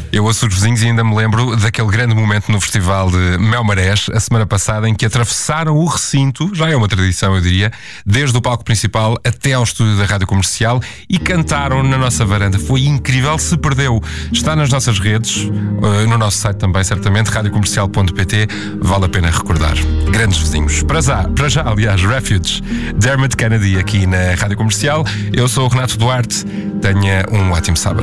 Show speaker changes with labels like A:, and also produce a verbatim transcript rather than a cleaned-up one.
A: Eu ouço os vizinhos e ainda me lembro daquele grande momento no Festival de Mel Marés, a semana passada, em que atravessaram o recinto, já é uma tradição eu diria, desde o palco principal até ao estúdio da Rádio Comercial e cantaram na nossa varanda. Foi incrível, se perdeu. Está nas nossas redes, no nosso site também, certamente, rádio comercial ponto pt, vale a pena recordar. Grandes vizinhos. Para já, para já aliás, Refuge, Dermot Kennedy aqui na Rádio Comercial. Eu sou o Renato Duarte, tenha um ótimo sábado.